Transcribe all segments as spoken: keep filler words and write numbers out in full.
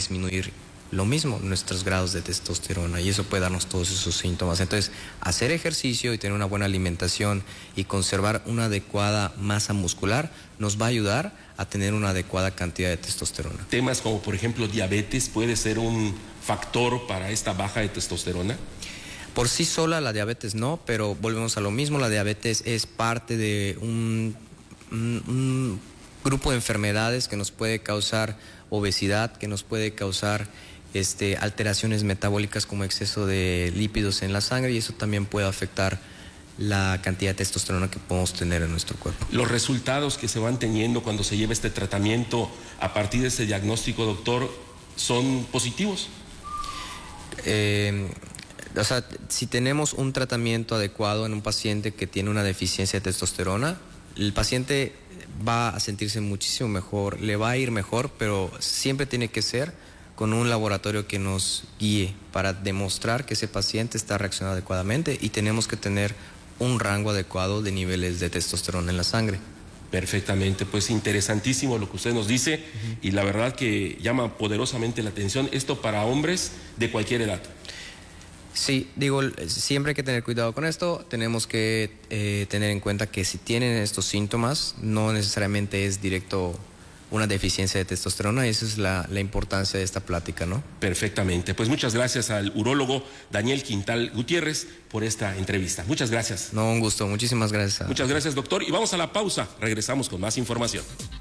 disminuir lo mismo, nuestros grados de testosterona, y eso puede darnos todos esos síntomas. Entonces, hacer ejercicio y tener una buena alimentación y conservar una adecuada masa muscular nos va a ayudar a tener una adecuada cantidad de testosterona. Temas como, por ejemplo, diabetes, ¿puede ser un factor para esta baja de testosterona? Por sí sola la diabetes no, pero volvemos a lo mismo, la diabetes es parte de un, un, un grupo de enfermedades que nos puede causar obesidad, que nos puede causar Este, alteraciones metabólicas como exceso de lípidos en la sangre, y eso también puede afectar la cantidad de testosterona que podemos tener en nuestro cuerpo. ¿Los resultados que se van teniendo cuando se lleva este tratamiento a partir de este diagnóstico, doctor, son positivos? Eh, o sea, si tenemos un tratamiento adecuado en un paciente que tiene una deficiencia de testosterona, el paciente va a sentirse muchísimo mejor, le va a ir mejor, pero siempre tiene que ser con un laboratorio que nos guíe para demostrar que ese paciente está reaccionando adecuadamente, y tenemos que tener un rango adecuado de niveles de testosterona en la sangre. Perfectamente, pues interesantísimo lo que usted nos dice, uh-huh. Y la verdad que llama poderosamente la atención esto para hombres de cualquier edad. Sí, digo, siempre hay que tener cuidado con esto. Tenemos que eh, tener en cuenta que si tienen estos síntomas, no necesariamente es directo una deficiencia de testosterona, y esa es la, la importancia de esta plática, ¿no? Perfectamente, pues muchas gracias al urólogo Daniel Quintal Gutiérrez por esta entrevista. Muchas gracias. No, un gusto, muchísimas gracias. A... Muchas gracias, doctor, y vamos a la pausa, regresamos con más información.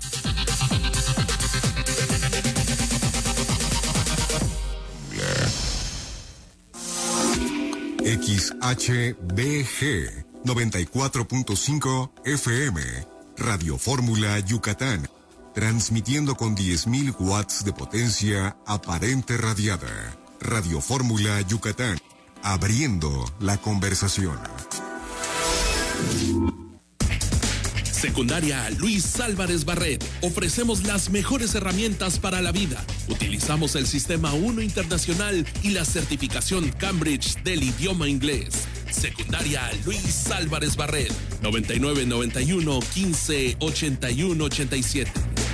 X H B G noventa y cuatro punto cinco F M, Radio Fórmula Yucatán, transmitiendo con diez mil watts de potencia aparente radiada. Radio Fórmula Yucatán, abriendo la conversación. Secundaria Luis Álvarez Barret. Ofrecemos las mejores herramientas para la vida. Utilizamos el Sistema uno Internacional y la certificación Cambridge del idioma inglés. Secundaria Luis Álvarez Barret. noventa y nueve noventa y uno quince ochenta y uno ochenta y siete.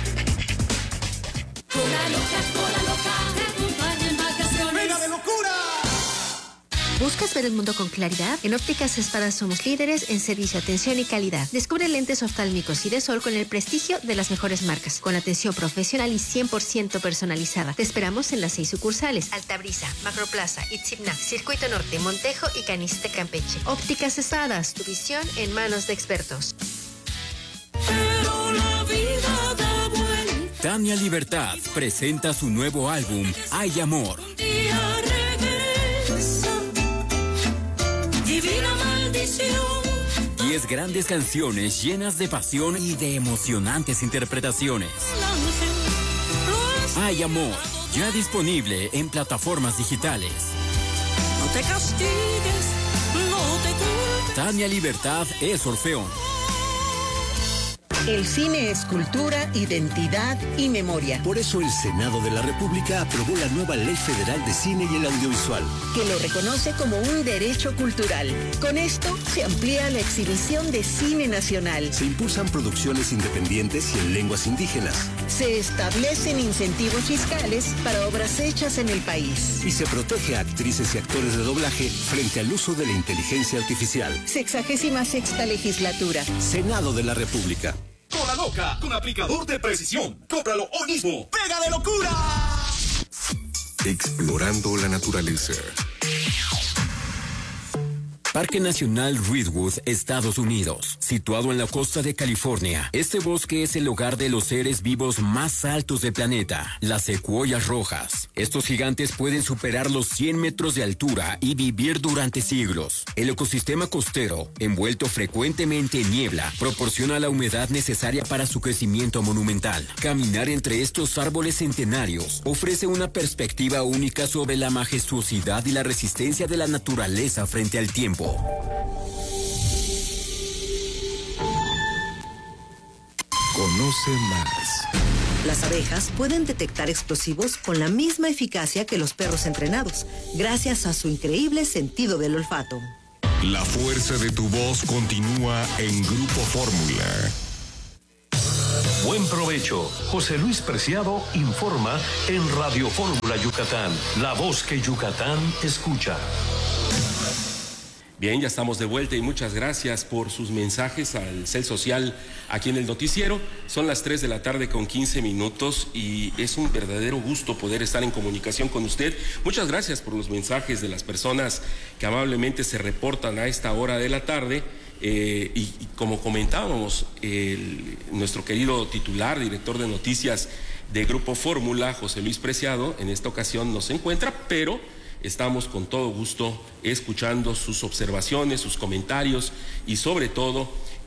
Cola loca, cola loca, te acompaña en vacaciones. ¡Venga de locura! ¿Buscas ver el mundo con claridad? En Ópticas Espada somos líderes en servicio, atención y calidad. Descubre lentes oftálmicos y de sol con el prestigio de las mejores marcas, con atención profesional y cien por ciento personalizada. Te esperamos en las seis sucursales: Altabrisa, Macroplaza, Itzibna, Circuito Norte, Montejo y Caniste, Campeche. Ópticas Espadas, tu visión en manos de expertos. Pero la vida da vuelta. Tania Libertad presenta su nuevo álbum, Hay Amor. Un día regresa, divina maldición. Diez grandes canciones llenas de pasión y de emocionantes interpretaciones. Hay Amor, ya disponible en plataformas digitales. No te castigues, no te culpes. Tania Libertad es Orfeón. El cine es cultura, identidad y memoria. Por eso el Senado de la República aprobó la nueva Ley Federal de Cine y el Audiovisual, que lo reconoce como un derecho cultural. Con esto se amplía la exhibición de cine nacional. Se impulsan producciones independientes y en lenguas indígenas. Se establecen incentivos fiscales para obras hechas en el país. Y se protege a actrices y actores de doblaje frente al uso de la inteligencia artificial. Sexagésima sexta legislatura. Senado de la República. Cola loca, con aplicador de precisión. Cómpralo hoy mismo. ¡Pega de locura! Explorando la naturaleza. Parque Nacional Redwood, Estados Unidos. Situado en la costa de California, este bosque es el hogar de los seres vivos más altos del planeta, las secuoyas rojas. Estos gigantes pueden superar los cien metros de altura y vivir durante siglos. El ecosistema costero, envuelto frecuentemente en niebla, proporciona la humedad necesaria para su crecimiento monumental. Caminar entre estos árboles centenarios ofrece una perspectiva única sobre la majestuosidad y la resistencia de la naturaleza frente al tiempo. Conoce más. Las abejas pueden detectar explosivos con la misma eficacia que los perros entrenados, gracias a su increíble sentido del olfato. La fuerza de tu voz continúa en Grupo Fórmula. Buen provecho. José Luis Preciado informa en Radio Fórmula Yucatán, la voz que Yucatán escucha. Bien, ya estamos de vuelta y muchas gracias por sus mensajes al C E L Social aquí en el noticiero. Son las tres de la tarde con quince minutos y es un verdadero gusto poder estar en comunicación con usted. Muchas gracias por los mensajes de las personas que amablemente se reportan a esta hora de la tarde. Eh, y, y como comentábamos, el, nuestro querido titular, director de noticias de Grupo Fórmula, José Luis Preciado, en esta ocasión no se encuentra, pero estamos con todo gusto escuchando sus observaciones, sus comentarios y sobre todo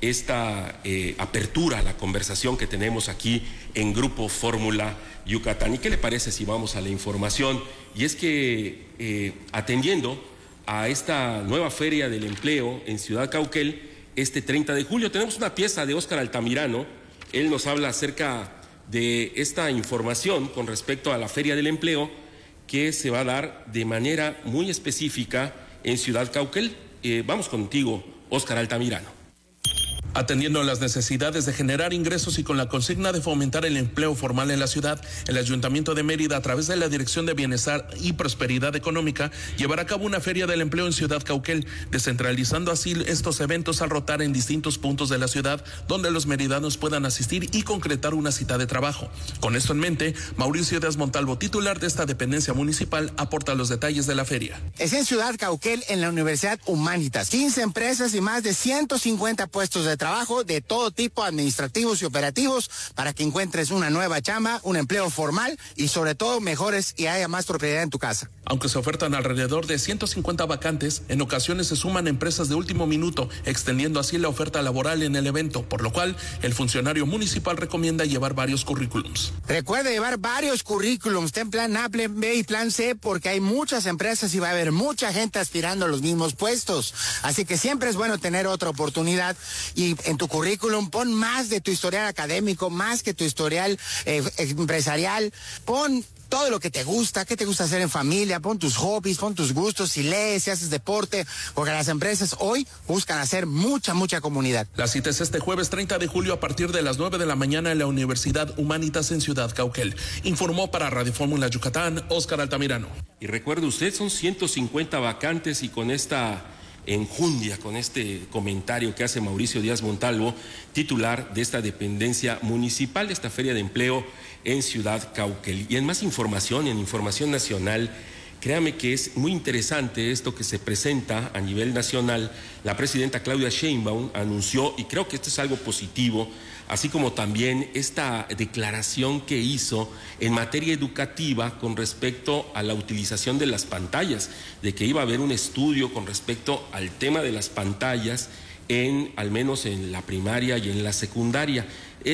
esta eh, apertura a la conversación que tenemos aquí en Grupo Fórmula Yucatán. ¿Y qué le parece si vamos a la información? Y es que eh, atendiendo a esta nueva Feria del Empleo en Ciudad Cauquel, este treinta de julio, tenemos una pieza de Óscar Altamirano. Él nos habla acerca de esta información con respecto a la Feria del Empleo que se va a dar de manera muy específica en Ciudad Cauquel. Eh, vamos contigo, Óscar Altamirano. Atendiendo a las necesidades de generar ingresos y con la consigna de fomentar el empleo formal en la ciudad, el Ayuntamiento de Mérida, a través de la Dirección de Bienestar y Prosperidad Económica, llevará a cabo una feria del empleo en Ciudad Cauquel, descentralizando así estos eventos al rotar en distintos puntos de la ciudad, donde los meridanos puedan asistir y concretar una cita de trabajo. Con esto en mente, Mauricio Díaz Montalvo, titular de esta dependencia municipal, aporta los detalles de la feria. Es en Ciudad Cauquel, en la Universidad Humanitas. quince empresas y más de ciento cincuenta puestos de trabajo. Trabajo de todo tipo, administrativos y operativos, para que encuentres una nueva chamba, un empleo formal y sobre todo mejores y haya más propiedad en tu casa. Aunque se ofertan alrededor de ciento cincuenta vacantes, en ocasiones se suman empresas de último minuto, extendiendo así la oferta laboral en el evento, por lo cual el funcionario municipal recomienda llevar varios currículums. Recuerda llevar varios currículums, ten plan A, plan B y plan C, porque hay muchas empresas y va a haber mucha gente aspirando a los mismos puestos. Así que siempre es bueno tener otra oportunidad y en tu currículum pon más de tu historial académico, más que tu historial eh, empresarial, pon todo lo que te gusta, qué te gusta hacer en familia, pon tus hobbies, pon tus gustos, si lees, si haces deporte, porque las empresas hoy buscan hacer mucha, mucha comunidad. La cita es este jueves treinta de julio a partir de las nueve de la mañana en la Universidad Humanitas en Ciudad Cauquel. Informó para Radio Fórmula Yucatán, Óscar Altamirano. Y recuerde usted, son ciento cincuenta vacantes y con esta enjundia, con este comentario que hace Mauricio Díaz Montalvo, titular de esta dependencia municipal, de esta Feria de Empleo en Ciudad Cauquel. Y en más información, en información nacional, créame que es muy interesante esto que se presenta a nivel nacional. La presidenta Claudia Sheinbaum anunció, y creo que esto es algo positivo, así como también esta declaración que hizo en materia educativa con respecto a la utilización de las pantallas, de que iba a haber un estudio con respecto al tema de las pantallas en, al menos en la primaria y en la secundaria.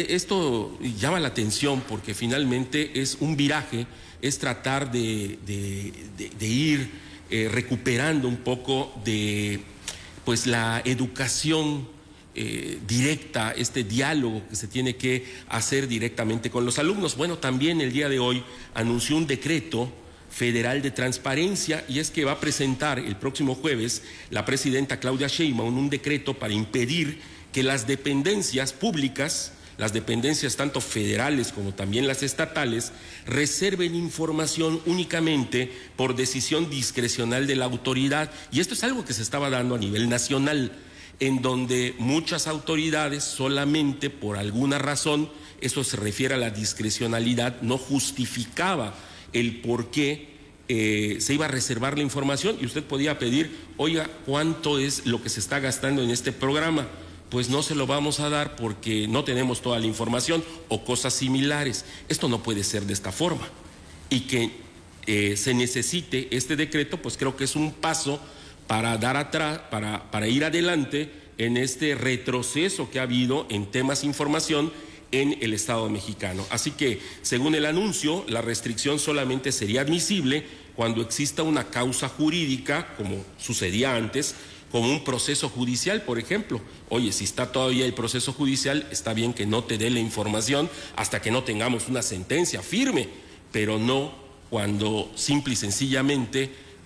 Esto llama la atención porque finalmente es un viraje, es tratar de, de, de, de ir eh, recuperando un poco de pues la educación Eh, directa, este diálogo que se tiene que hacer directamente con los alumnos. Bueno, también el día de hoy anunció un decreto federal de transparencia y es que va a presentar el próximo jueves la presidenta Claudia Sheinbaum un decreto para impedir que las dependencias públicas, las dependencias tanto federales como también las estatales, reserven información únicamente por decisión discrecional de la autoridad. Y esto es algo que se estaba dando a nivel nacional, en donde muchas autoridades solamente por alguna razón, eso se refiere a la discrecionalidad, no justificaba el por qué eh, se iba a reservar la información y usted podía pedir, oiga, ¿cuánto es lo que se está gastando en este programa? Pues no se lo vamos a dar porque no tenemos toda la información o cosas similares. Esto no puede ser de esta forma. Y que eh, se necesite este decreto, pues creo que es un paso para dar atrás, para, para ir adelante en este retroceso que ha habido en temas de información en el Estado mexicano. Así que, según el anuncio, la restricción solamente sería admisible cuando exista una causa jurídica, como sucedía antes, como un proceso judicial, por ejemplo. Oye, si está todavía el proceso judicial, está bien que no te dé la información hasta que no tengamos una sentencia firme, pero no cuando simple y sencillamente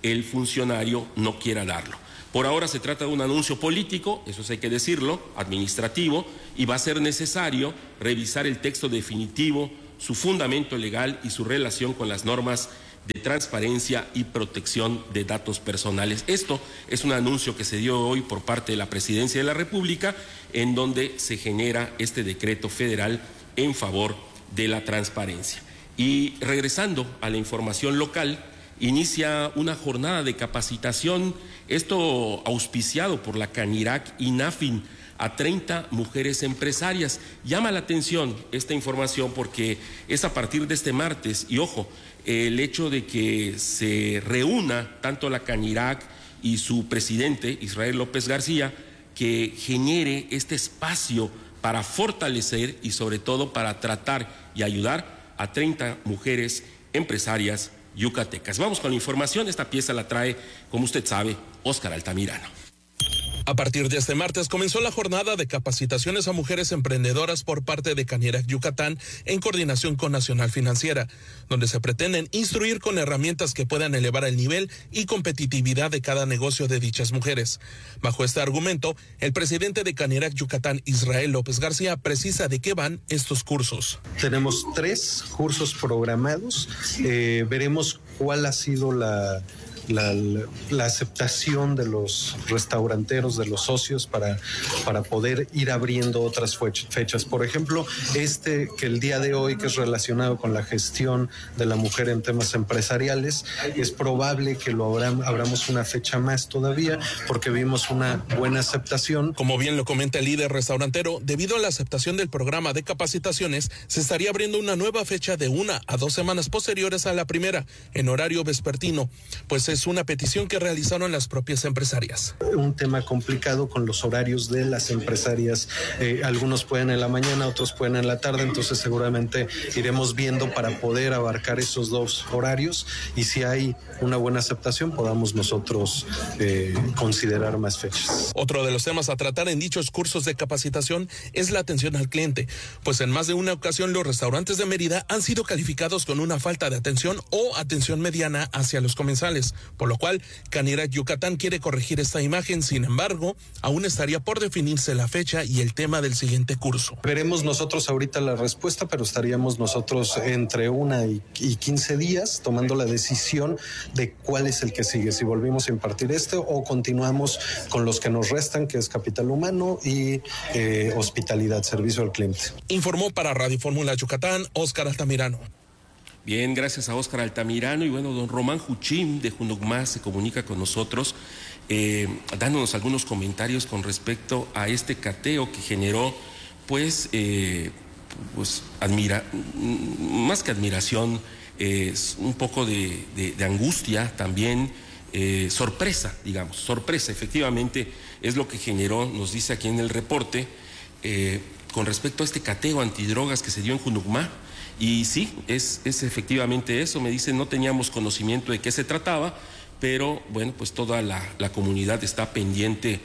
el funcionario no quiera darlo. Por ahora se trata de un anuncio político, eso sí hay que decirlo, administrativo, y va a ser necesario revisar el texto definitivo, su fundamento legal y su relación con las normas de transparencia y protección de datos personales. Esto es un anuncio que se dio hoy por parte de la Presidencia de la República, en donde se genera este decreto federal en favor de la transparencia. Y regresando a la información local, inicia una jornada de capacitación, esto auspiciado por la Canirac y NAFIN, a treinta mujeres empresarias. Llama la atención esta información porque es a partir de este martes, y ojo, el hecho de que se reúna tanto la Canirac y su presidente, Israel López García, que genere este espacio para fortalecer y sobre todo para tratar y ayudar a treinta mujeres empresarias yucatecas. Vamos con la información, esta pieza la trae, como usted sabe, Óscar Altamirano. A partir de este martes comenzó la jornada de capacitaciones a mujeres emprendedoras por parte de Canirac Yucatán en coordinación con Nacional Financiera, donde se pretenden instruir con herramientas que puedan elevar el nivel y competitividad de cada negocio de dichas mujeres. Bajo este argumento, el presidente de Canirac Yucatán, Israel López García, precisa de qué van estos cursos. Tenemos tres cursos programados, eh, veremos cuál ha sido la... La, la aceptación de los restauranteros, de los socios para, para poder ir abriendo otras fechas. Por ejemplo, este que el día de hoy, que es relacionado con la gestión de la mujer en temas empresariales, es probable que lo abram, abramos una fecha más todavía porque vimos una buena aceptación. Como bien lo comenta el líder restaurantero, debido a la aceptación del programa de capacitaciones, se estaría abriendo una nueva fecha de una a dos semanas posteriores a la primera, en horario vespertino, pues es una petición que realizaron las propias empresarias. Un tema complicado con los horarios de las empresarias, eh, algunos pueden en la mañana, otros pueden en la tarde, entonces seguramente iremos viendo para poder abarcar esos dos horarios y si hay una buena aceptación podamos nosotros eh, considerar más fechas. Otro de los temas a tratar en dichos cursos de capacitación es la atención al cliente, pues en más de una ocasión los restaurantes de Mérida han sido calificados con una falta de atención o atención mediana hacia los comensales, por lo cual Canirac Yucatán quiere corregir esta imagen. Sin embargo, aún estaría por definirse la fecha y el tema del siguiente curso. Veremos nosotros ahorita la respuesta, pero estaríamos nosotros entre una y, y quince días tomando la decisión de cuál es el que sigue, si volvimos a impartir este o continuamos con los que nos restan, que es capital humano y eh, hospitalidad, servicio al cliente. Informó para Radio Fórmula Yucatán, Óscar Altamirano. Bien, gracias a Óscar Altamirano. Y bueno, don Román Juchín de Junucmá se comunica con nosotros, eh, dándonos algunos comentarios con respecto a este cateo que generó, pues, eh, pues admira, más que admiración, eh, un poco de, de, de angustia también, eh, sorpresa, digamos, sorpresa, efectivamente, es lo que generó, nos dice aquí en el reporte, eh, con respecto a este cateo antidrogas que se dio en Junucmá. Y sí, es, es efectivamente eso, me dicen, no teníamos conocimiento de qué se trataba, pero bueno, pues toda la, la comunidad está pendiente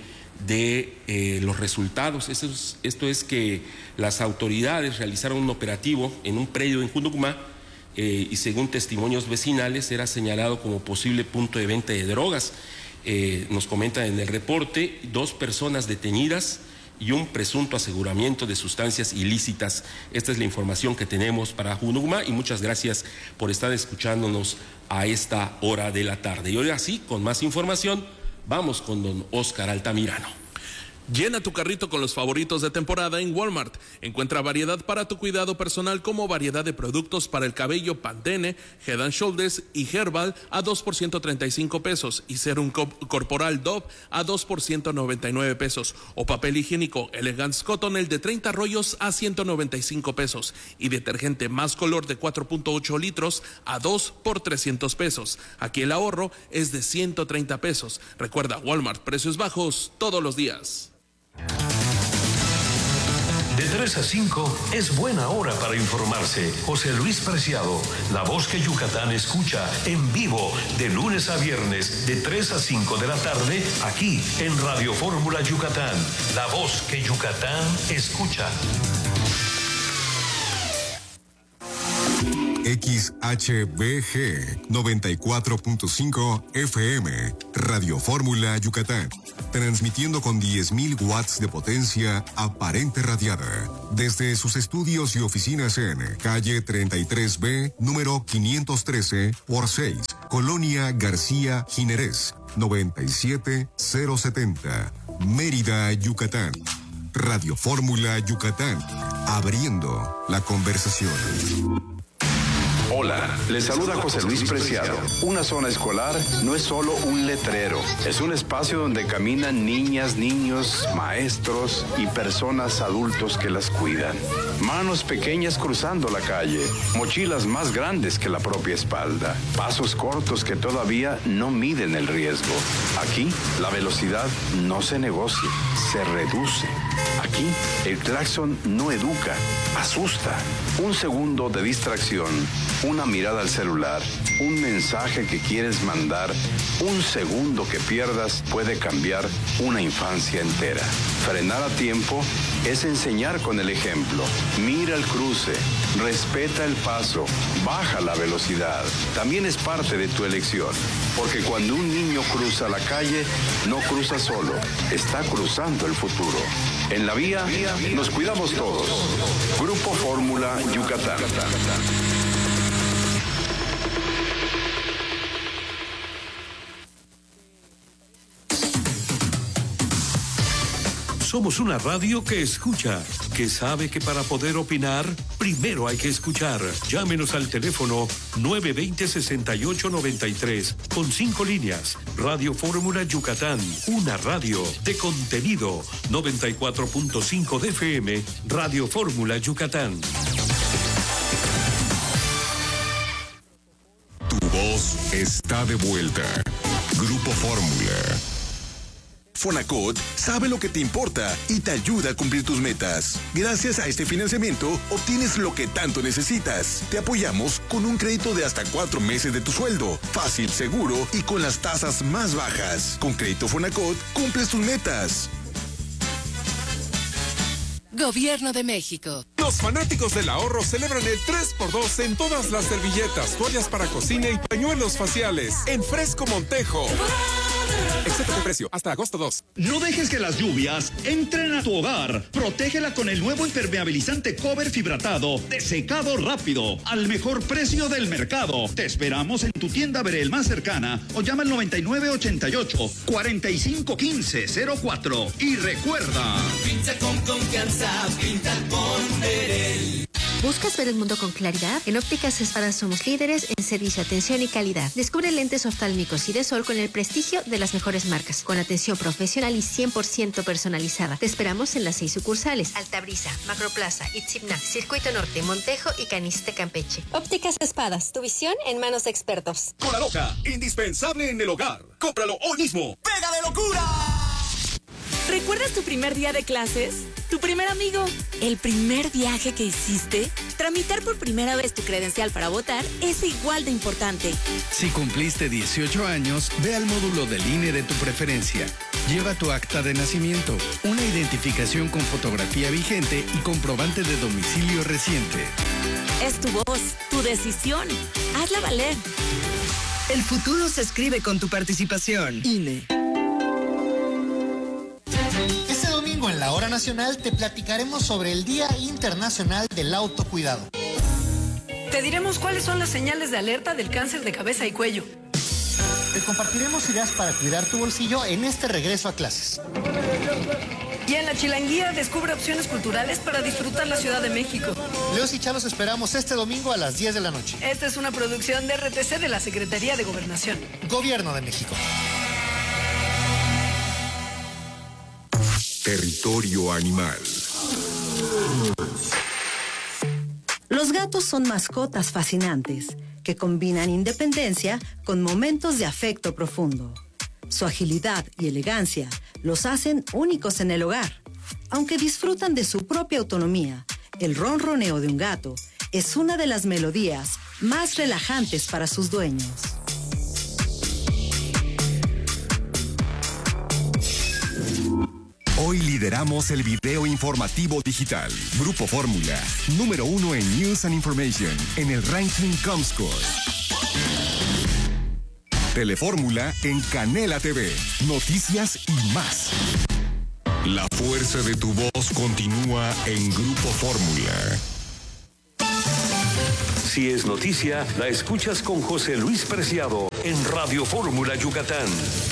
de eh, los resultados. Esto es, esto es que las autoridades realizaron un operativo en un predio en Junucmá eh, y según testimonios vecinales era señalado como posible punto de venta de drogas. Eh, nos comentan en el reporte, dos personas detenidas y un presunto aseguramiento de sustancias ilícitas. Esta es la información que tenemos para Junucmá y muchas gracias por estar escuchándonos a esta hora de la tarde. Y ahora sí, con más información, vamos con don Óscar Altamirano. Llena tu carrito con los favoritos de temporada en Walmart. Encuentra variedad para tu cuidado personal como variedad de productos para el cabello Pantene, Head and Shoulders y Herbal a dos por ciento treinta y cinco pesos y Serum Corporal Dove a dos por ciento noventa y nueve pesos o papel higiénico Elegance Cotton el de treinta rollos a ciento noventa y cinco pesos y detergente Más Color de cuatro punto ocho litros a dos por trescientos pesos. Aquí el ahorro es de ciento treinta pesos. Recuerda, Walmart, precios bajos todos los días. De tres a cinco es buena hora para informarse. José Luis Preciado, la voz que Yucatán escucha en vivo de lunes a viernes de tres a cinco de la tarde aquí en Radio Fórmula Yucatán. La voz que Yucatán escucha. X H B G noventa y cuatro punto cinco F M, Radio Fórmula Yucatán, transmitiendo con diez mil watts de potencia aparente radiada, desde sus estudios y oficinas en calle treinta y tres B, número quinientos trece por seis, Colonia García Jiménez, noventa y siete mil setenta, Mérida, Yucatán. Radio Fórmula Yucatán, abriendo la conversación. Hola, les saluda José Luis Preciado. Una zona escolar no es solo un letrero, es un espacio donde caminan niñas, niños, maestros y personas adultos que las cuidan. Manos pequeñas cruzando la calle, mochilas más grandes que la propia espalda, pasos cortos que todavía no miden el riesgo. Aquí, la velocidad no se negocia, se reduce. Aquí, el claxon no educa, asusta. Un segundo de distracción, una mirada al celular, un mensaje que quieres mandar, un segundo que pierdas puede cambiar una infancia entera. Frenar a tiempo es enseñar con el ejemplo. Mira el cruce, respeta el paso, baja la velocidad. También es parte de tu elección, porque cuando un niño cruza la calle, no cruza solo, está cruzando el futuro. En la vía, nos cuidamos todos. Grupo Fórmula Yucatán. Somos una radio que escucha, que sabe que para poder opinar, primero hay que escuchar. Llámenos al teléfono nueve veinte, sesenta y ocho noventa y tres, con cinco líneas. Radio Fórmula Yucatán, una radio de contenido. noventa y cuatro punto cinco de F M, Radio Fórmula Yucatán. Tu voz está de vuelta. Grupo Fórmula. Fonacot sabe lo que te importa y te ayuda a cumplir tus metas. Gracias a este financiamiento, obtienes lo que tanto necesitas. Te apoyamos con un crédito de hasta cuatro meses de tu sueldo. Fácil, seguro y con las tasas más bajas. Con Crédito Fonacot, cumples tus metas. Gobierno de México. Los fanáticos del ahorro celebran el tres por dos en todas las servilletas, toallas para cocina y pañuelos faciales. En Fresco Montejo. Excepto de precio, hasta agosto dos. No dejes que las lluvias entren a tu hogar. Protégela con el nuevo impermeabilizante Cover Fibratado de secado rápido, al mejor precio del mercado. Te esperamos en tu tienda Verel más cercana o llama al noventa y nueve ochenta y ocho, cuarenta y cinco quince cero cuatro. Y recuerda, pinta con confianza, pinta con Verel. ¿Buscas ver el mundo con claridad? En Ópticas Espada somos líderes en servicio, atención y calidad. Descubre lentes oftálmicos y de sol con el prestigio de las mejores marcas, con atención profesional y cien por ciento personalizada. Te esperamos en las seis sucursales: Altabrisa, Macroplaza, Itzibna, Circuito Norte, Montejo y Caniste, Campeche. Ópticas Espadas, tu visión en manos de expertos. Cola Loca, indispensable en el hogar. Cómpralo hoy mismo. ¡Pega de locura! ¿Recuerdas tu primer día de clases? ¿Tu primer amigo? ¿El primer viaje que hiciste? Tramitar por primera vez tu credencial para votar es igual de importante. Si cumpliste dieciocho años, ve al módulo del I N E de tu preferencia. Lleva tu acta de nacimiento, una identificación con fotografía vigente y comprobante de domicilio reciente. Es tu voz, tu decisión. Hazla valer. El futuro se escribe con tu participación. I N E. En la Hora Nacional te platicaremos sobre el Día Internacional del Autocuidado. Te diremos cuáles son las señales de alerta del cáncer de cabeza y cuello. Te compartiremos ideas para cuidar tu bolsillo en este regreso a clases. Y en la Chilanguía descubre opciones culturales para disfrutar la Ciudad de México. Leos y Chalos esperamos este domingo a las diez de la noche. Esta es una producción de R T C de la Secretaría de Gobernación. Gobierno de México. Territorio Animal. Los gatos son mascotas fascinantes que combinan independencia con momentos de afecto profundo. Su agilidad y elegancia los hacen únicos en el hogar. Aunque disfrutan de su propia autonomía, el ronroneo de un gato es una de las melodías más relajantes para sus dueños. Hoy lideramos el video informativo digital. Grupo Fórmula, número uno en News and Information, en el ranking Comscore. Telefórmula en Canela T V, noticias y más. La fuerza de tu voz continúa en Grupo Fórmula. Si es noticia, la escuchas con José Luis Preciado en Radio Fórmula Yucatán.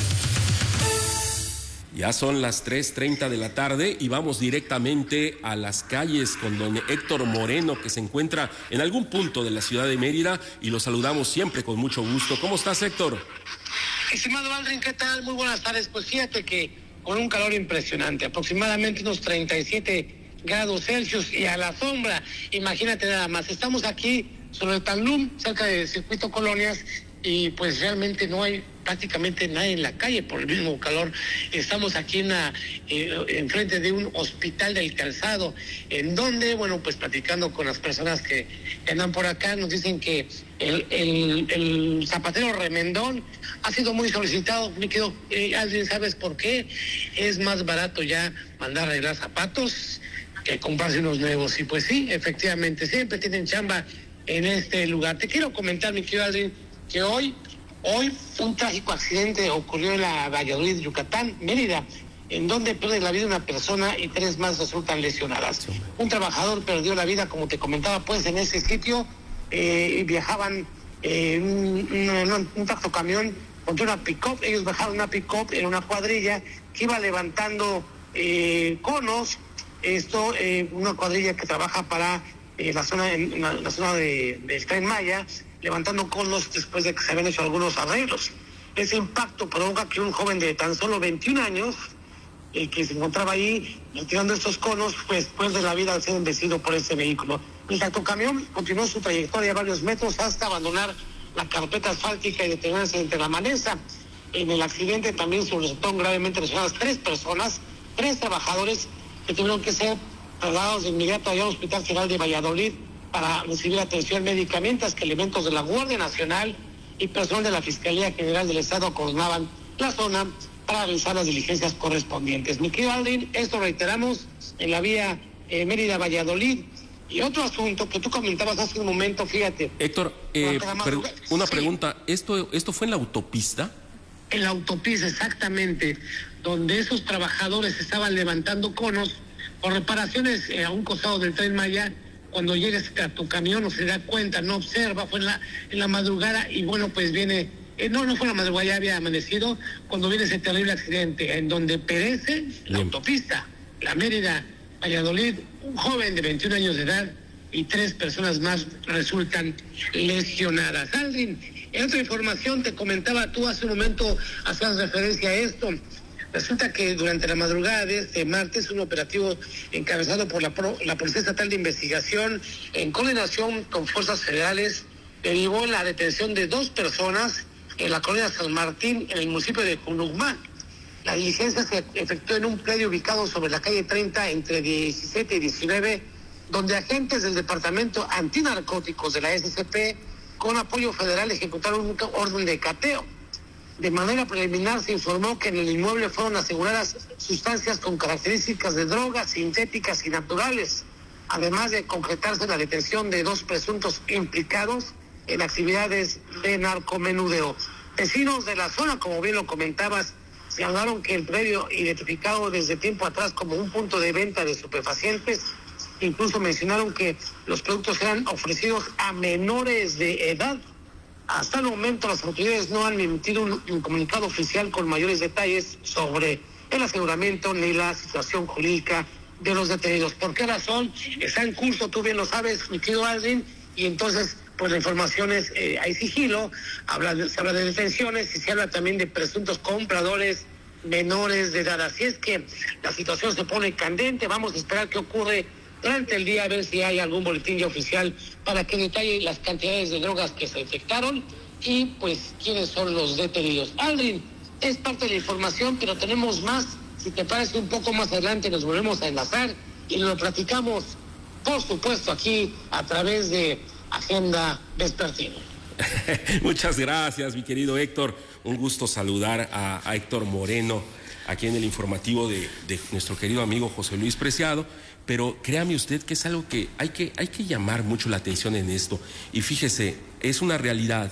Ya son las tres treinta de la tarde y vamos directamente a las calles con don Héctor Moreno, que se encuentra en algún punto de la ciudad de Mérida, y lo saludamos siempre con mucho gusto. ¿Cómo estás, Héctor? Estimado Aldrin, ¿qué tal? Muy buenas tardes. Pues fíjate que con un calor impresionante, aproximadamente unos treinta y siete grados Celsius y a la sombra, imagínate nada más. Estamos aquí sobre el Tanlum, cerca del Circuito Colonias, y pues realmente no hay prácticamente nadie en la calle por el mismo calor. Estamos aquí en la, eh, enfrente de un hospital del Calzado, en donde, bueno, pues platicando con las personas que, que andan por acá, nos dicen que el, el, el zapatero remendón ha sido muy solicitado. Me quedo, eh, ¿alguien sabes por qué? Es más barato ya mandar a arreglar zapatos que comprarse unos nuevos. Y pues sí, efectivamente, siempre tienen chamba en este lugar. Te quiero comentar, mi querido Aldrin, que hoy, hoy un trágico accidente ocurrió en la Valladolid, Yucatán, Mérida, en donde pierde la vida una persona y tres más resultan lesionadas. Un trabajador perdió la vida, como te comentaba, pues en ese sitio eh, viajaban eh, un, un, un tractocamión contra una pick-up. Ellos bajaron una pick-up en una cuadrilla que iba levantando eh, conos. Esto, eh, una cuadrilla que trabaja para eh, la zona, en la, la zona de, del Tren Maya, levantando conos después de que se habían hecho algunos arreglos. Ese impacto provoca que un joven de tan solo veintiún años, eh, que se encontraba ahí retirando estos conos, pues pierde la vida al ser embestido por ese vehículo. El tractocamión continuó su trayectoria varios metros hasta abandonar la carpeta asfáltica y detenerse entre la maleza. En el accidente también se resultaron gravemente lesionadas tres personas, tres trabajadores que tuvieron que ser trasladados de inmediato allá al Hospital General de Valladolid para recibir atención médica, mientras que elementos de la Guardia Nacional y personal de la Fiscalía General del Estado acordonaban la zona para realizar las diligencias correspondientes. Mi querido Aldrin, esto reiteramos en la vía eh, Mérida-Valladolid. Y otro asunto que tú comentabas hace un momento, fíjate. Héctor, eh, pero una sí. pregunta, ¿esto, ¿esto fue en la autopista? En la autopista, exactamente, donde esos trabajadores estaban levantando conos por reparaciones eh, a un costado del Tren Maya. Cuando llega a tu camión no se da cuenta, no observa, fue en la, en la madrugada y bueno, pues viene, eh, no, no fue en la madrugada, ya había amanecido, cuando viene ese terrible accidente en donde perece la autopista, la Mérida, Valladolid, un joven de veintiún años de edad y tres personas más resultan lesionadas. Aldrin, en otra información te comentaba, tú hace un momento hacías referencia a esto. Resulta que durante la madrugada de este martes, un operativo encabezado por la, Pro, la Policía Estatal de Investigación, en coordinación con fuerzas federales, derivó en la detención de dos personas en la colonia San Martín, en el municipio de Junucmá. La diligencia se efectuó en un predio ubicado sobre la calle treinta, entre diecisiete y diecinueve, donde agentes del Departamento Antinarcóticos de la S C P, con apoyo federal, ejecutaron un orden de cateo. De manera preliminar se informó que en el inmueble fueron aseguradas sustancias con características de drogas sintéticas y naturales, además de concretarse la detención de dos presuntos implicados en actividades de narcomenudeo. Vecinos de la zona, como bien lo comentabas, señalaron que el predio, identificado desde tiempo atrás como un punto de venta de estupefacientes, incluso mencionaron que los productos eran ofrecidos a menores de edad. Hasta el momento las autoridades no han emitido un, un comunicado oficial con mayores detalles sobre el aseguramiento ni la situación jurídica de los detenidos. ¿Por qué razón? Está en curso, tú bien lo sabes, mi querido Aldrin, y entonces pues la información es, eh, hay sigilo, habla de, se habla de detenciones y se habla también de presuntos compradores menores de edad. Así es que la situación se pone candente, vamos a esperar qué ocurre durante el día, a ver si hay algún boletín ya oficial para que detalle las cantidades de drogas que se detectaron y pues quiénes son los detenidos. Aldrin, es parte de la información, pero tenemos más. Si te parece, un poco más adelante nos volvemos a enlazar y lo platicamos, por supuesto, aquí a través de Agenda Vespertina. Muchas gracias, mi querido Héctor. Un gusto saludar a, a Héctor Moreno aquí en el informativo de, de nuestro querido amigo José Luis Preciado. Pero créame usted que es algo que hay que, hay que llamar mucho la atención en esto. Y fíjese, es una realidad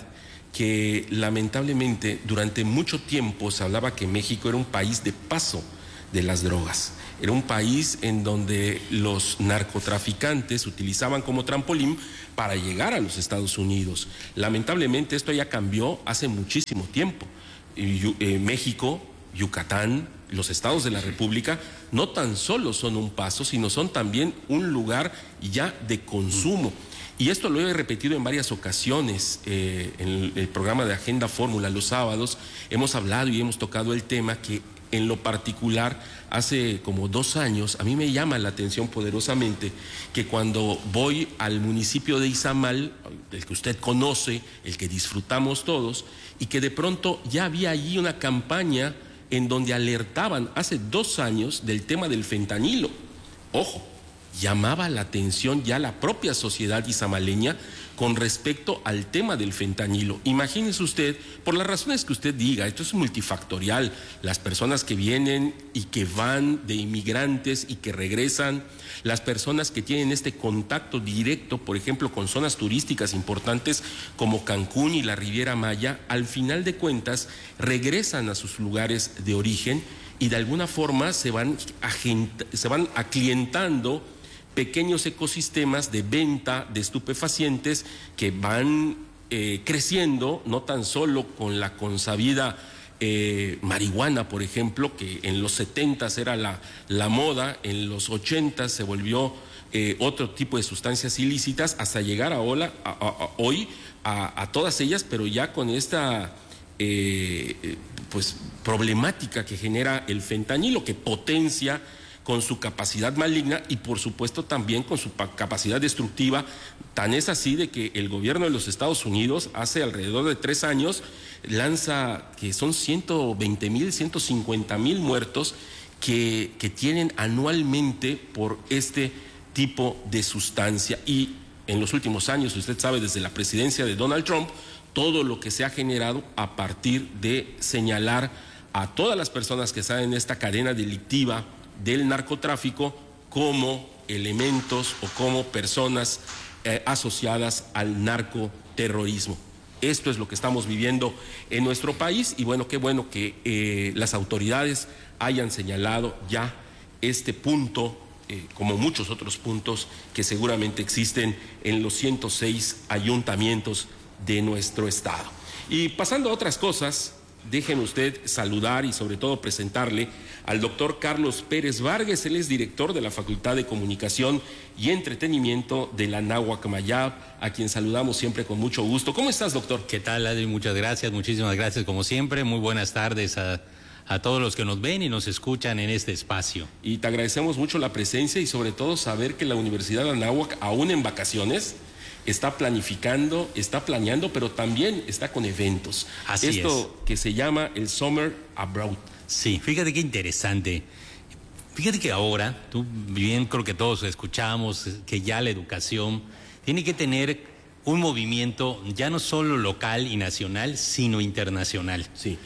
que lamentablemente durante mucho tiempo se hablaba que México era un país de paso de las drogas. Era un país en donde los narcotraficantes utilizaban como trampolín para llegar a los Estados Unidos. Lamentablemente esto ya cambió hace muchísimo tiempo. Y, eh, México, Yucatán, los estados de la República no tan solo son un paso, sino son también un lugar ya de consumo. Y esto lo he repetido en varias ocasiones eh, en el, el programa de Agenda Fórmula los sábados. Hemos hablado y hemos tocado el tema que en lo particular hace como dos años a mí me llama la atención poderosamente que cuando voy al municipio de Izamal, el que usted conoce, el que disfrutamos todos, y que de pronto ya había allí una campaña en donde alertaban hace dos años del tema del fentanilo. Ojo, llamaba la atención ya la propia sociedad izamaleña con respecto al tema del fentanilo. Imagínese usted, por las razones que usted diga, esto es multifactorial, las personas que vienen y que van de inmigrantes y que regresan, las personas que tienen este contacto directo, por ejemplo, con zonas turísticas importantes como Cancún y la Riviera Maya, al final de cuentas regresan a sus lugares de origen y de alguna forma se van, agent- se van aclientando pequeños ecosistemas de venta de estupefacientes que van eh, creciendo, no tan solo con la consabida eh, marihuana, por ejemplo, que en los setentas era la, la moda, en los ochentas se volvió eh, otro tipo de sustancias ilícitas, hasta llegar a, hola, a, a, a hoy a, a todas ellas, pero ya con esta eh, pues, problemática que genera el fentanilo, que potencia con su capacidad maligna y por supuesto también con su capacidad destructiva. Tan es así de que el gobierno de los Estados Unidos hace alrededor de tres años lanza que son ciento veinte mil, ciento cincuenta mil muertos que, que tienen anualmente por este tipo de sustancia. Y en los últimos años, usted sabe, desde la presidencia de Donald Trump, todo lo que se ha generado a partir de señalar a todas las personas que están en esta cadena delictiva del narcotráfico como elementos o como personas eh, asociadas al narcoterrorismo. Esto es lo que estamos viviendo en nuestro país y bueno, qué bueno que eh, las autoridades hayan señalado ya este punto, eh, como muchos otros puntos que seguramente existen en los ciento seis ayuntamientos de nuestro estado. Y pasando a otras cosas, déjenme usted saludar y sobre todo presentarle al doctor Carlos Pérez Vargas. Él es director de la Facultad de Comunicación y Entretenimiento de la Anáhuac Mayab, a quien saludamos siempre con mucho gusto. ¿Cómo estás, doctor? ¿Qué tal, Adri? Muchas gracias, muchísimas gracias como siempre. Muy buenas tardes a, a todos los que nos ven y nos escuchan en este espacio. Y te agradecemos mucho la presencia y sobre todo saber que la Universidad de Anáhuac, aún en vacaciones, está planificando, está planeando, pero también está con eventos. Así es. Esto que se llama el Summer Abroad. Sí, fíjate qué interesante. Fíjate que ahora, tú bien creo que todos escuchamos que ya la educación tiene que tener un movimiento ya no solo local y nacional, sino internacional. Sí.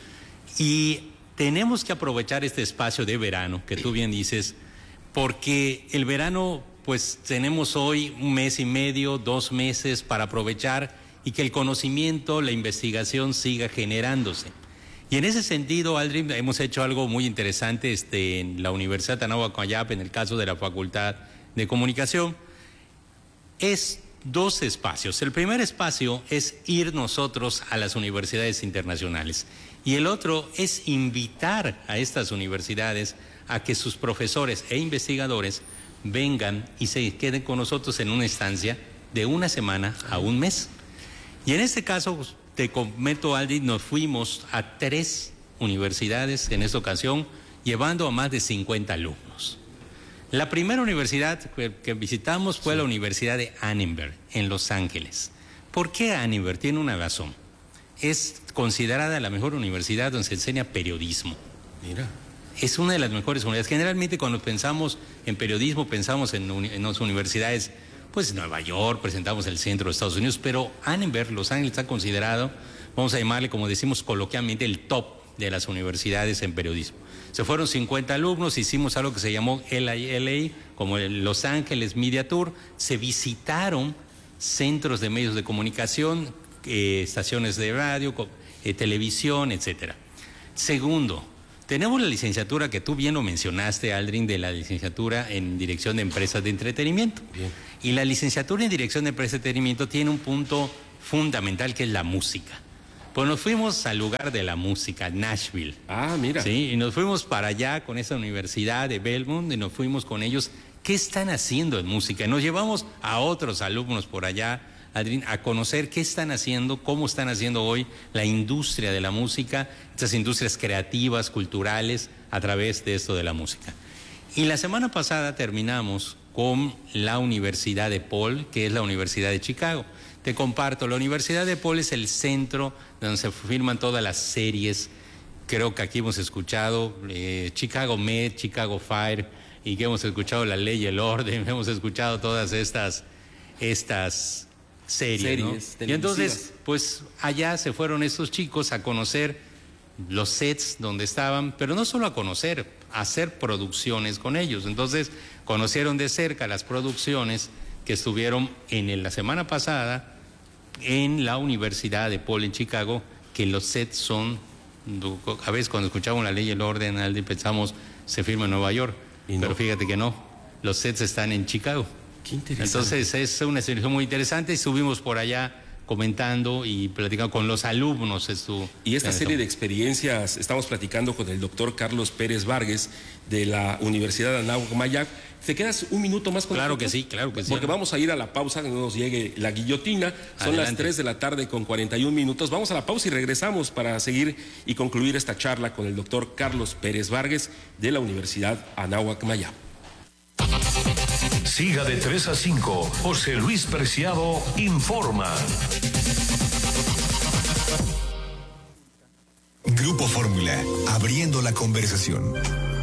Y tenemos que aprovechar este espacio de verano, que tú bien dices, porque el verano, pues tenemos hoy un mes y medio, dos meses para aprovechar y que el conocimiento, la investigación siga generándose. Y en ese sentido, Aldrin, hemos hecho algo muy interesante este, en la Universidad de Anáhuac Mayab, en el caso de la Facultad de Comunicación. Es dos espacios. El primer espacio es ir nosotros a las universidades internacionales y el otro es invitar a estas universidades a que sus profesores e investigadores vengan y se queden con nosotros en una estancia de una semana a un mes. Y en este caso, pues, te comento, Aldi, nos fuimos a tres universidades en esta ocasión, llevando a más de cincuenta alumnos. La primera universidad que, que visitamos fue sí. la Universidad de Annenberg, en Los Ángeles. ¿Por qué Annenberg? Tiene una razón. Es considerada la mejor universidad donde se enseña periodismo. Mira. Es una de las mejores universidades. Generalmente cuando pensamos en periodismo pensamos en, en las universidades pues Nueva York, presentamos el centro de Estados Unidos, pero Annenberg, Los Ángeles, está considerado, vamos a llamarle, como decimos coloquialmente, el top de las universidades en periodismo. Se fueron cincuenta alumnos, hicimos algo que se llamó L I L A, como el Los Ángeles Media Tour. Se visitaron centros de medios de comunicación, eh, estaciones de radio, eh, televisión, etcétera. Segundo, tenemos la licenciatura que tú bien lo mencionaste, Aldrin, de la licenciatura en Dirección de Empresas de Entretenimiento. Bien. Y la licenciatura en Dirección de Empresas de Entretenimiento tiene un punto fundamental que es la música. Pues nos fuimos al lugar de la música, Nashville. Ah, mira. Sí, y nos fuimos para allá con esa universidad de Belmont y nos fuimos con ellos. ¿Qué están haciendo en música? Nos llevamos a otros alumnos por allá, Adrián, a conocer qué están haciendo, cómo están haciendo hoy la industria de la música, estas industrias creativas, culturales, a través de esto de la música. Y la semana pasada terminamos con la Universidad de Paul, que es la Universidad de Chicago. Te comparto, la Universidad de Paul es el centro donde se firman todas las series. Creo que aquí hemos escuchado eh, Chicago Med, Chicago Fire, y que hemos escuchado La Ley y el Orden, hemos escuchado todas estas, estas series, series ¿no? Y entonces, pues allá se fueron estos chicos a conocer los sets donde estaban, pero no solo a conocer, a hacer producciones con ellos. Entonces, conocieron de cerca las producciones que estuvieron en la semana pasada en la Universidad de Paul en Chicago, que los sets son, a veces cuando escuchamos La Ley y el Orden, pensamos se firma en Nueva York, no. Pero fíjate que no, los sets están en Chicago. Qué interesante. Entonces es una experiencia muy interesante. Estuvimos por allá comentando y platicando con los alumnos. Esto, y esta serie de experiencias, estamos platicando con el doctor Carlos Pérez Vargas de la Universidad de Anáhuac Mayap. ¿Te quedas un minuto más con Claro nosotros? que sí, claro que sí. Porque vamos a ir a la pausa, que no nos llegue la guillotina. Son Adelante. Las tres de la tarde con cuarenta y un minutos. Vamos a la pausa y regresamos para seguir y concluir esta charla con el doctor Carlos Pérez Vargas de la Universidad Anáhuac Mayap. Siga de tres a cinco. José Luis Preciado informa. Grupo Fórmula, abriendo la conversación.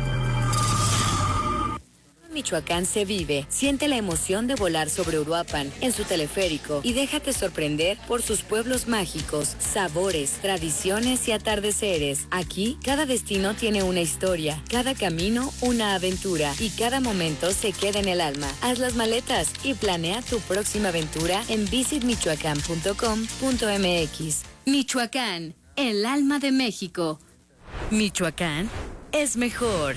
Michoacán se vive. Siente la emoción de volar sobre Uruapan en su teleférico y déjate sorprender por sus pueblos mágicos, sabores, tradiciones y atardeceres. Aquí, cada destino tiene una historia, cada camino una aventura y cada momento se queda en el alma. Haz las maletas y planea tu próxima aventura en visit michoacán punto com punto m x. Michoacán, el alma de México. Michoacán es mejor.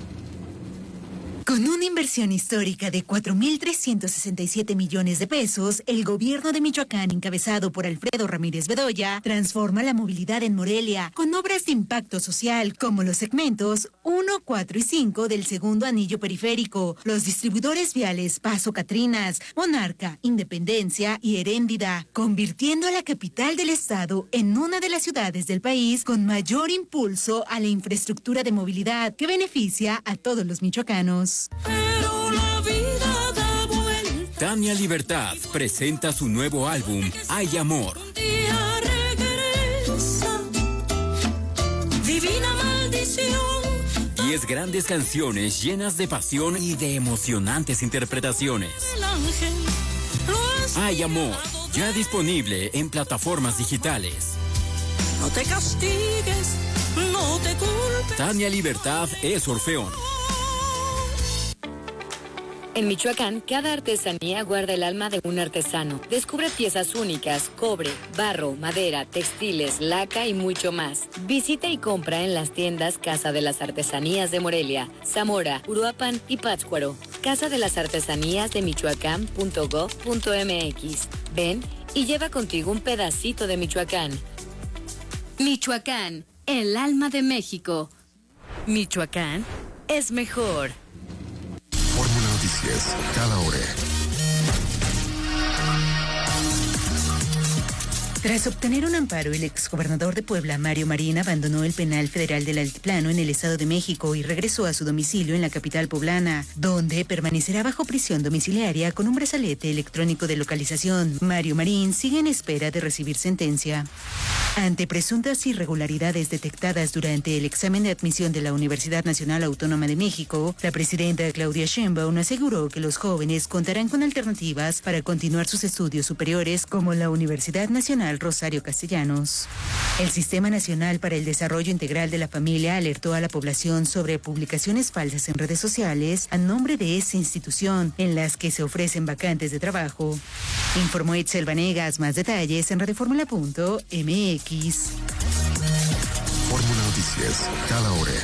Con una inversión histórica de cuatro mil trescientos sesenta y siete millones de pesos, el gobierno de Michoacán, encabezado por Alfredo Ramírez Bedoya, transforma la movilidad en Morelia con obras de impacto social como los segmentos uno, cuatro y cinco del segundo anillo periférico, los distribuidores viales Paso Catrinas, Monarca, Independencia y Heréndida, convirtiendo a la capital del estado en una de las ciudades del país con mayor impulso a la infraestructura de movilidad que beneficia a todos los michoacanos. Pero la vida da vuelta. Tania Libertad presenta su nuevo álbum, Hay Amor. Un día regresa, divina maldición. Diez grandes canciones llenas de pasión y de emocionantes interpretaciones. El ángel lo Hay Amor, ya disponible en plataformas digitales. No te castigues, no te culpes. Tania Libertad es Orfeón. En Michoacán, cada artesanía guarda el alma de un artesano. Descubre piezas únicas, cobre, barro, madera, textiles, laca y mucho más. Visita y compra en las tiendas Casa de las Artesanías de Morelia, Zamora, Uruapan y Pátzcuaro. Casa de las Artesanías de michoacán punto gov punto m x. Ven y lleva contigo un pedacito de Michoacán. Michoacán, el alma de México. Michoacán es mejor. Fórmula Noticias, cada hora. Tras obtener un amparo, el exgobernador de Puebla, Mario Marín, abandonó el penal federal del Altiplano en el Estado de México y regresó a su domicilio en la capital poblana, donde permanecerá bajo prisión domiciliaria con un brazalete electrónico de localización. Mario Marín sigue en espera de recibir sentencia. Ante presuntas irregularidades detectadas durante el examen de admisión de la Universidad Nacional Autónoma de México, la presidenta Claudia Sheinbaum aseguró que los jóvenes contarán con alternativas para continuar sus estudios superiores, como la Universidad Nacional Rosario Castellanos. El Sistema Nacional para el Desarrollo Integral de la Familia alertó a la población sobre publicaciones falsas en redes sociales a nombre de esa institución, en las que se ofrecen vacantes de trabajo. Informó Itzel Vanegas. Más detalles en radioformula punto m x. Fórmula Noticias, cada hora.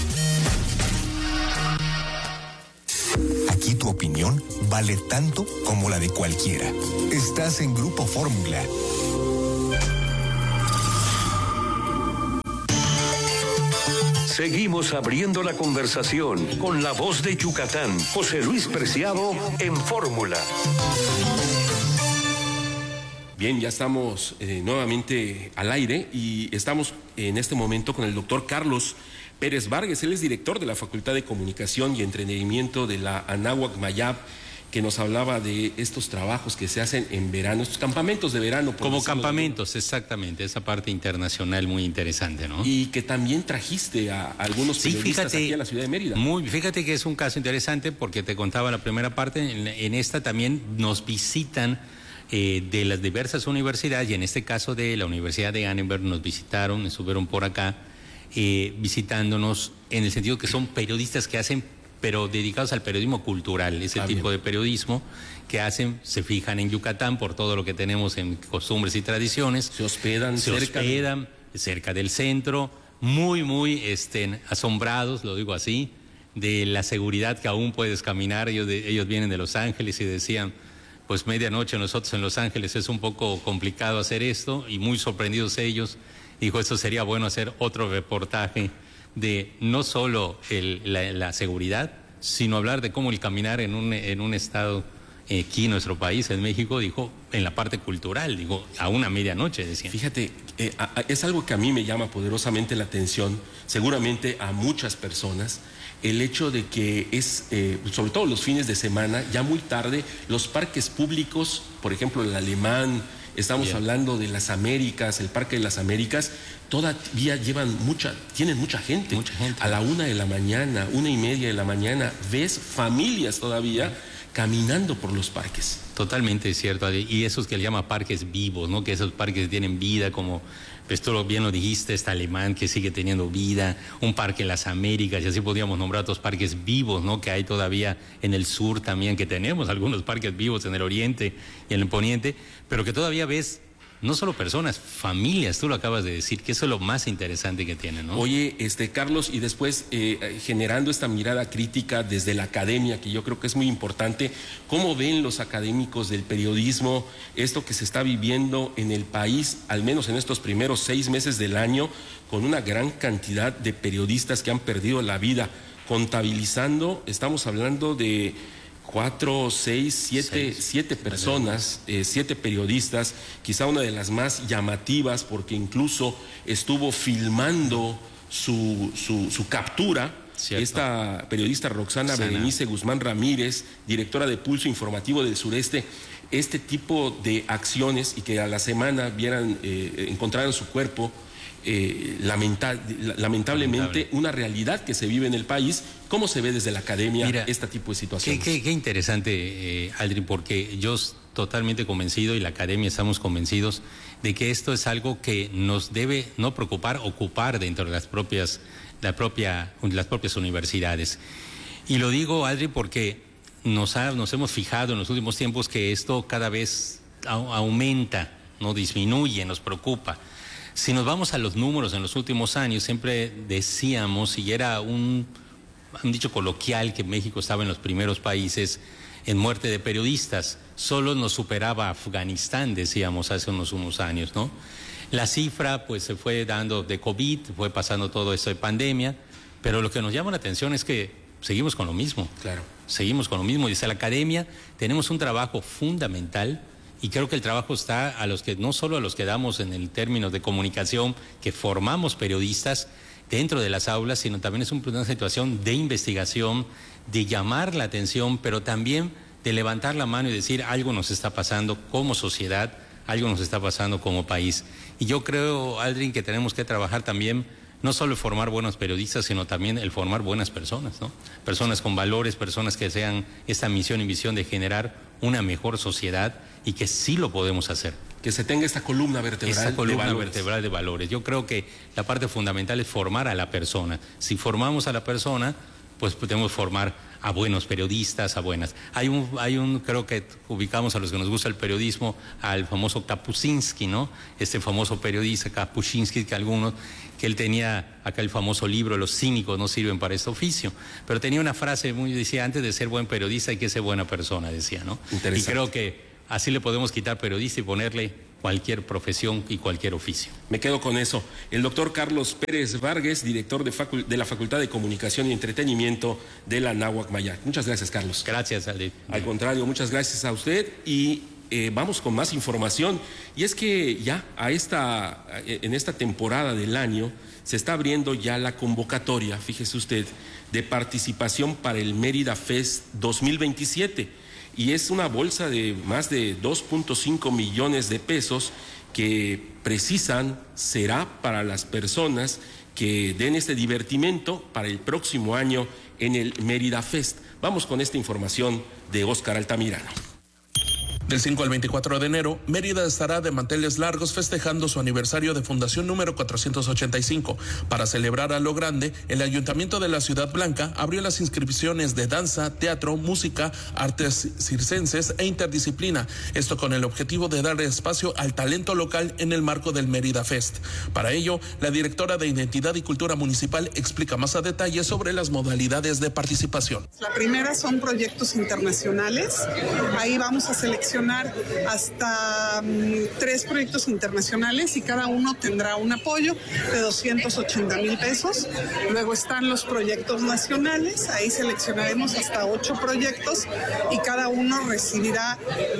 Aquí tu opinión vale tanto como la de cualquiera. Estás en Grupo Fórmula. Seguimos abriendo la conversación con la voz de Yucatán, José Luis Preciado, en Fórmula. Bien, ya estamos eh, nuevamente al aire y estamos en este momento con el doctor Carlos Pérez Vargas. Él es director de la Facultad de Comunicación y Entretenimiento de la Anáhuac Mayab, que nos hablaba de estos trabajos que se hacen en verano, estos campamentos de verano. Como campamentos, de... exactamente, esa parte internacional muy interesante, ¿no? Y que también trajiste a algunos sí, periodistas fíjate, aquí a la ciudad de Mérida. Muy, fíjate que es un caso interesante porque te contaba la primera parte, en, en esta también nos visitan eh, de las diversas universidades, y en este caso de la Universidad de Annenberg nos visitaron, estuvieron por acá eh, visitándonos, en el sentido que son periodistas que hacen, pero dedicados al periodismo cultural, ese ah, tipo bien. de periodismo que hacen, se fijan en Yucatán por todo lo que tenemos en costumbres y tradiciones. Se hospedan, se cerca, hospedan de... cerca del centro, muy, muy este, asombrados, lo digo así, de la seguridad que aún puedes caminar. Ellos, de, ellos vienen de Los Ángeles y decían, pues medianoche nosotros en Los Ángeles es un poco complicado hacer esto, y muy sorprendidos ellos. Dijo, esto sería bueno hacer otro reportaje de no solo el, la, la seguridad, sino hablar de cómo el caminar en un, en un estado eh, aquí en nuestro país, en México, dijo, en la parte cultural, digo, a una medianoche, decían. Fíjate, eh, a, a, es algo que a mí me llama poderosamente la atención, seguramente a muchas personas, el hecho de que es, eh, sobre todo los fines de semana, ya muy tarde, los parques públicos, por ejemplo, el Alemán, estamos Bien. hablando de las Américas, el Parque de las Américas, todavía llevan mucha, tienen mucha gente. Mucha gente. A la una de la mañana, una y media de la mañana, ves familias todavía caminando por los parques. Totalmente cierto, y esos que le llama parques vivos, ¿no? Que esos parques tienen vida, como pues tú bien lo dijiste, este Alemán que sigue teniendo vida, un parque en las Américas, y así podríamos nombrar otros parques vivos, ¿no? Que hay todavía en el sur también, que tenemos algunos parques vivos en el oriente y en el poniente, pero que todavía ves no solo personas, familias, tú lo acabas de decir, que eso es lo más interesante que tienen, ¿no? Oye, este Carlos, y después eh, generando esta mirada crítica desde la academia, que yo creo que es muy importante, ¿cómo ven los académicos del periodismo esto que se está viviendo en el país, al menos en estos primeros seis meses del año, con una gran cantidad de periodistas que han perdido la vida? Contabilizando, estamos hablando de cuatro, seis, siete, seis. siete personas, eh, siete periodistas, quizá una de las más llamativas porque incluso estuvo filmando su, su, su captura. Cierto. Esta periodista Roxana Sana. Berenice Guzmán Ramírez, directora de Pulso Informativo del Sureste, este tipo de acciones, y que a la semana vieran, eh, encontraran su cuerpo. Eh, lamenta, lamentablemente Lamentable. Una realidad que se vive en el país. ¿Cómo se ve desde la academia Mira, este tipo de situaciones? Qué, qué, qué interesante, eh, Aldrin, porque yo estoy totalmente convencido, y la academia estamos convencidos, de que esto es algo que nos debe no preocupar, ocupar dentro de las propias, la propia, las propias universidades. Y lo digo, Aldrin, porque nos, ha, nos hemos fijado en los últimos tiempos que esto cada vez a, aumenta, no disminuye, nos preocupa. Si nos vamos a los números en los últimos años, siempre decíamos, y era un, un dicho coloquial, que México estaba en los primeros países en muerte de periodistas. Solo nos superaba Afganistán, decíamos hace unos, unos años, ¿no? La cifra pues se fue dando de COVID, fue pasando todo esto de pandemia, pero lo que nos llama la atención es que seguimos con lo mismo. Claro. Seguimos con lo mismo. Desde la academia tenemos un trabajo fundamental, Y creo que el trabajo está a los que, no solo a los que damos en el término de comunicación, que formamos periodistas dentro de las aulas, sino también es una situación de investigación, de llamar la atención, pero también de levantar la mano y decir algo nos está pasando como sociedad, algo nos está pasando como país. Y yo creo, Aldrin, que tenemos que trabajar también no solo el formar buenos periodistas, sino también el formar buenas personas, ¿no? Personas con valores, personas que sean esta misión y visión de generar una mejor sociedad y que sí lo podemos hacer. Que se tenga esta columna vertebral esta columna de valores. vertebral de valores. Yo creo que la parte fundamental es formar a la persona. Si formamos a la persona, pues podemos formar a buenos periodistas, a buenas. Hay un, hay un, creo que ubicamos a los que nos gusta el periodismo, al famoso Kapuscinski, ¿no? Este famoso periodista Kapuscinski, que algunos, que él tenía acá el famoso libro, Los cínicos no sirven para este oficio, pero tenía una frase muy, decía, antes de ser buen periodista hay que ser buena persona, decía, ¿no? Y creo que así le podemos quitar periodista y ponerle cualquier profesión y cualquier oficio. Me quedo con eso. El doctor Carlos Pérez Vargas, director de, facul de la Facultad de Comunicación y Entretenimiento de la Anáhuac Mayac. Muchas gracias, Carlos. Gracias, Aldi. Al contrario, muchas gracias a usted y eh, vamos con más información. Y es que ya a esta, en esta temporada del año se está abriendo ya la convocatoria, fíjese usted, de participación para el Mérida Fest dos mil veintisiete. Y es una bolsa de más de dos punto cinco millones de pesos que precisan será para las personas que den este divertimento para el próximo año en el Mérida Fest. Vamos con esta información de Óscar Altamirano. Del cinco al veinticuatro de enero, Mérida estará de manteles largos festejando su aniversario de fundación número cuatrocientos ochenta y cinco. Para celebrar a lo grande, el Ayuntamiento de la Ciudad Blanca abrió las inscripciones de danza, teatro, música, artes circenses e interdisciplina. Esto con el objetivo de dar espacio al talento local en el marco del Mérida Fest. Para ello, la directora de Identidad y Cultura Municipal explica más a detalle sobre las modalidades de participación. La primera son proyectos internacionales. Ahí vamos a seleccionar hasta um, tres proyectos internacionales y cada uno tendrá un apoyo de doscientos ochenta mil pesos. Luego están los proyectos nacionales, ahí seleccionaremos hasta ocho proyectos y cada uno recibirá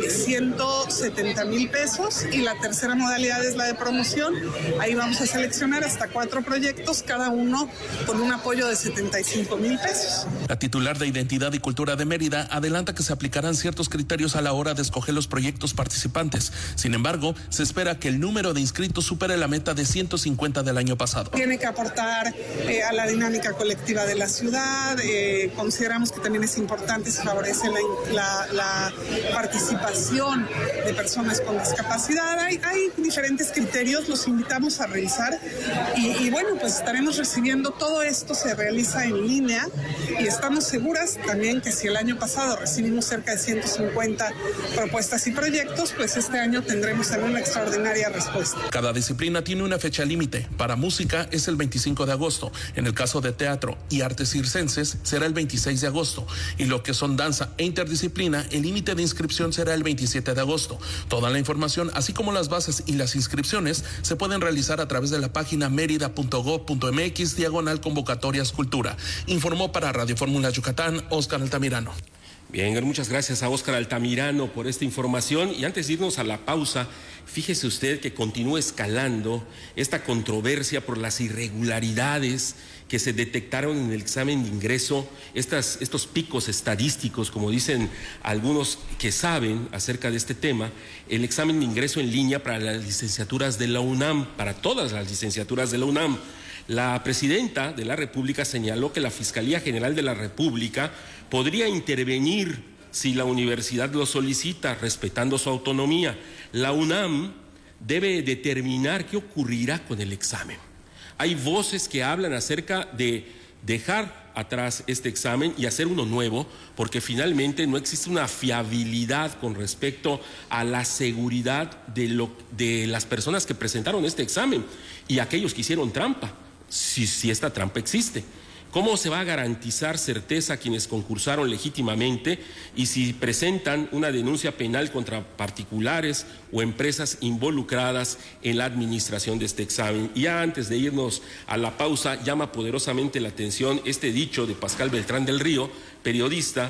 ciento setenta mil pesos. Y la tercera modalidad es la de promoción, ahí vamos a seleccionar hasta cuatro proyectos, cada uno con un apoyo de setenta y cinco mil pesos. La titular de Identidad y Cultura de Mérida adelanta que se aplicarán ciertos criterios a la hora de escoger los proyectos participantes. Sin embargo, se espera que el número de inscritos supere la meta de ciento cincuenta del año pasado. Tiene que aportar eh, a la dinámica colectiva de la ciudad. Eh, consideramos que también es importante, se favorece la, la, la participación de personas con discapacidad. Hay, hay diferentes criterios, los invitamos a revisar y, y bueno, pues estaremos recibiendo todo esto, se realiza en línea y estamos seguras también que si el año pasado recibimos cerca de ciento cincuenta propuestas y proyectos, pues este año tendremos también una extraordinaria respuesta. Cada disciplina tiene una fecha límite. Para música es el veinticinco de agosto. En el caso de teatro y artes circenses será el veintiséis de agosto. Y lo que son danza e interdisciplina, el límite de inscripción será el veintisiete de agosto. Toda la información, así como las bases y las inscripciones, se pueden realizar a través de la página mérida punto gob punto mx diagonal convocatorias cultura. Informó para Radio Fórmula Yucatán, Óscar Altamirano. Bien, muchas gracias a Óscar Altamirano por esta información. Y antes de irnos a la pausa, fíjese usted que continúa escalando esta controversia por las irregularidades que se detectaron en el examen de ingreso, estas, estos picos estadísticos, como dicen algunos que saben acerca de este tema, el examen de ingreso en línea para las licenciaturas de la UNAM, para todas las licenciaturas de la UNAM. La presidenta de la República señaló que la Fiscalía General de la República podría intervenir si la universidad lo solicita, respetando su autonomía. La UNAM debe determinar qué ocurrirá con el examen. Hay voces que hablan acerca de dejar atrás este examen y hacer uno nuevo, porque finalmente no existe una fiabilidad con respecto a la seguridad de, lo, de las personas que presentaron este examen y aquellos que hicieron trampa. Si, si esta trampa existe. ¿Cómo se va a garantizar certeza a quienes concursaron legítimamente y si presentan una denuncia penal contra particulares o empresas involucradas en la administración de este examen? Y ya antes de irnos a la pausa, llama poderosamente la atención este dicho de Pascal Beltrán del Río, periodista,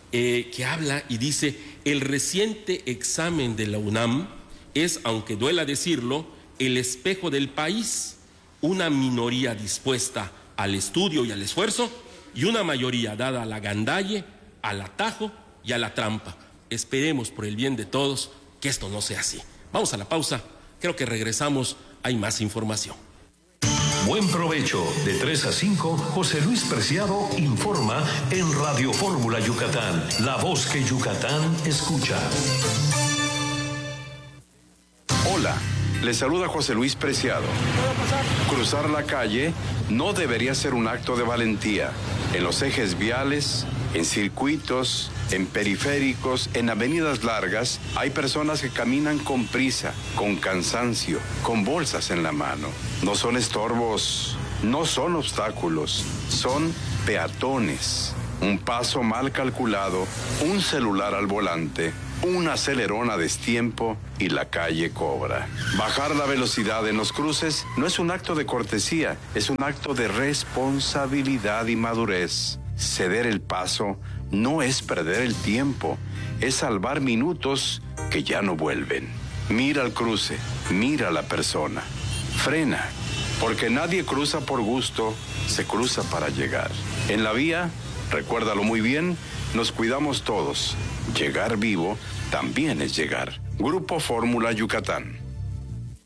eh, que habla y dice: el reciente examen de la UNAM es, aunque duela decirlo, el espejo del país. Una minoría dispuesta al estudio y al esfuerzo y una mayoría dada a la gandalle, al atajo y a la trampa. Esperemos por el bien de todos que esto no sea así. Vamos a la pausa, creo que regresamos, hay más información. Buen provecho. De tres a cinco, José Luis Preciado informa en Radio Fórmula Yucatán, la voz que Yucatán escucha. Hola, les saluda José Luis Preciado. Cruzar la calle no debería ser un acto de valentía. En los ejes viales, en circuitos, en periféricos, en avenidas largas, hay personas que caminan con prisa, con cansancio, con bolsas en la mano. No son estorbos, no son obstáculos, son peatones. Un paso mal calculado, un celular al volante, un acelerón a destiempo y la calle cobra. Bajar la velocidad en los cruces no es un acto de cortesía, es un acto de responsabilidad y madurez. Ceder el paso no es perder el tiempo, es salvar minutos que ya no vuelven. Mira el cruce, mira a la persona. Frena, porque nadie cruza por gusto, se cruza para llegar. En la vía, recuérdalo muy bien, nos cuidamos todos. Llegar vivo también es llegar. Grupo Fórmula Yucatán.